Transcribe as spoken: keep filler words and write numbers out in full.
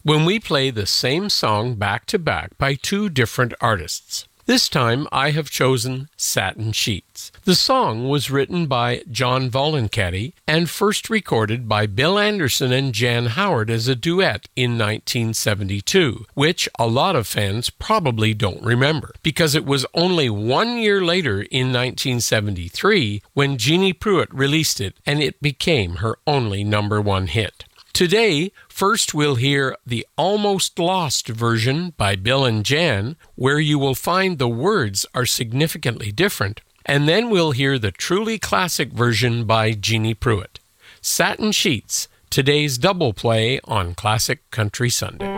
when we play the same song back to back by two different artists. This time I have chosen Satin Sheets. The song was written by John Voloncaty and first recorded by Bill Anderson and Jan Howard as a duet in nineteen seventy-two, which a lot of fans probably don't remember, because it was only one year later in nineteen seventy-three when Jeannie Pruitt released it and it became her only number one hit. Today, first we'll hear the Almost Lost version by Bill and Jan, where you will find the words are significantly different, and then we'll hear the truly classic version by Jeannie Pruitt. Satin Sheets, today's double play on Classic Country Sunday.